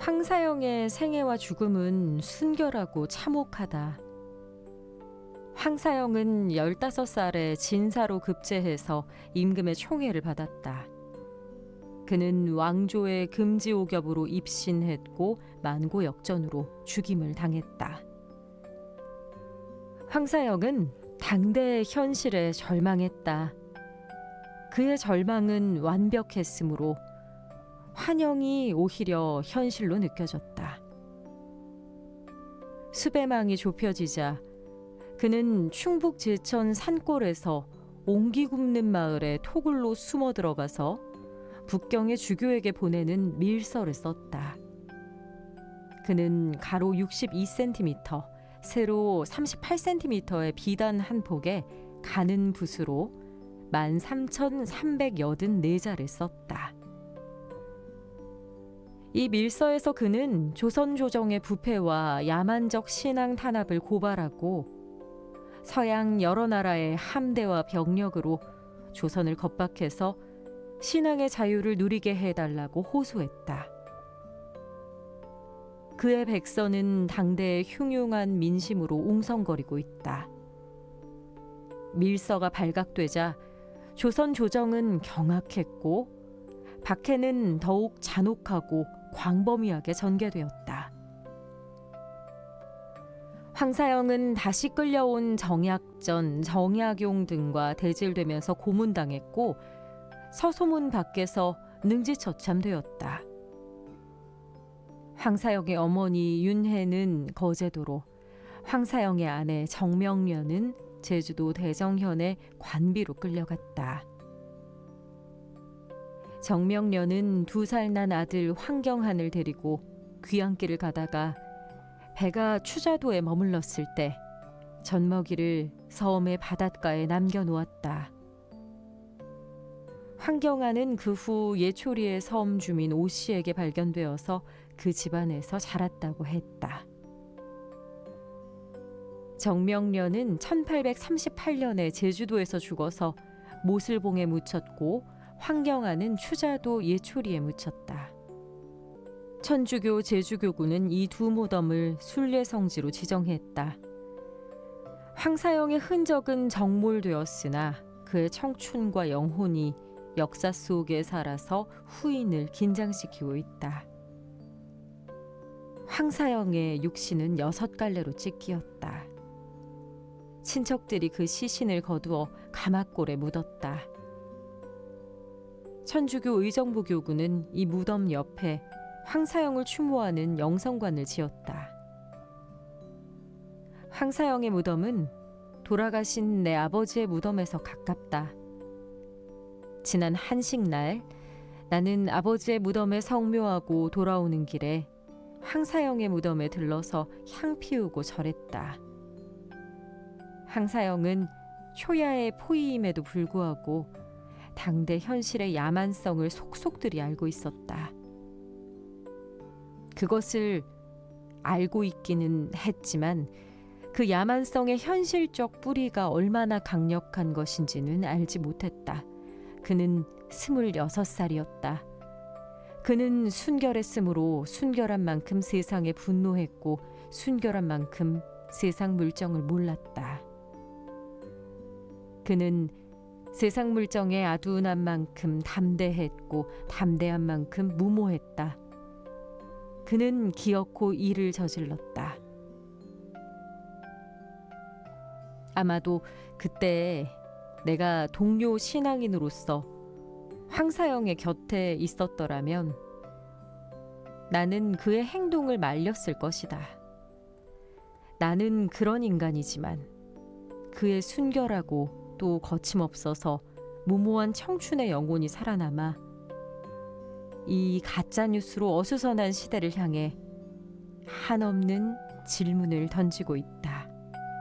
황사영의 생애와 죽음은 순결하고 참혹하다. 황사영은 15살에 진사로 급제해서 임금의 총애를 받았다. 그는 왕조의 금지오겹으로 입신했고 만고역전으로 죽임을 당했다. 황사영은 당대의 현실에 절망했다. 그의 절망은 완벽했으므로 환영이 오히려 현실로 느껴졌다. 수배망이 좁혀지자 그는 충북 제천 산골에서 옹기 굽는 마을에 토굴로 숨어 들어가서 북경의 주교에게 보내는 밀서를 썼다. 그는 가로 62cm, 세로 38cm의 비단 한 폭에 가는 붓으로 13,384자를 썼다. 이 밀서에서 그는 조선 조정의 부패와 야만적 신앙 탄압을 고발하고 서양 여러 나라의 함대와 병력으로 조선을 겁박해서 신앙의 자유를 누리게 해달라고 호소했다. 그의 백서는 당대의 흉흉한 민심으로 웅성거리고 있다. 밀서가 발각되자 조선 조정은 경악했고 박해는 더욱 잔혹하고 광범위하게 전개되었다. 황사영은 다시 끌려온 정약전, 정약용 등과 대질되면서 고문당했고 서소문 밖에서 능지처참되었다. 황사영의 어머니 윤혜는 거제도로, 황사영의 아내 정명련은 제주도 대정현의 관비로 끌려갔다. 정명련은 2살 난 아들 황경한을 데리고 귀향길을 가다가 배가 추자도에 머물렀을 때 젖먹이를 섬의 바닷가에 남겨놓았다. 황경한은 그 후 예초리의 섬 주민 오씨에게 발견되어서 그 집안에서 자랐다고 했다. 정명련은 1838년에 제주도에서 죽어서 모슬봉에 묻혔고 황경한은 추자도 예초리에 묻혔다. 천주교 제주교구는 이 두 무덤을 순례성지로 지정했다. 황사영의 흔적은 정몰되었으나 그의 청춘과 영혼이 역사 속에 살아서 후인을 긴장시키고 있다. 황사영의 육신은 6갈래로 찢기었다. 친척들이 그 시신을 거두어 가마골에 묻었다. 천주교 의정부 교구는 이 무덤 옆에 황사영을 추모하는 영성관을 지었다. 황사영의 무덤은 돌아가신 내 아버지의 무덤에서 가깝다. 지난 한식날 나는 아버지의 무덤에 성묘하고 돌아오는 길에 황사영의 무덤에 들러서 향 피우고 절했다. 황사영은 초야의 포이임에도 불구하고 당대 현실의 야만성을 속속들이 알고 있었다. 그것을 알고 있기는 했지만 그 야만성의 현실적 뿌리가 얼마나 강력한 것인지는 알지 못했다. 그는 26살이었다. 그는 순결했으므로 순결한 만큼 세상에 분노했고 순결한 만큼 세상 물정을 몰랐다. 그는 세상 물정에 아둔한 만큼 담대했고 담대한 만큼 무모했다. 그는 기어코 일을 저질렀다. 아마도 그때 내가 동료 신앙인으로서 황사영의 곁에 있었더라면 나는 그의 행동을 말렸을 것이다. 나는 그런 인간이지만 그의 순결하고 또 거침없어서 무모한 청춘의 영혼이 살아남아 이 가짜뉴스로 어수선한 시대를 향해 한없는 질문을 던지고 있다.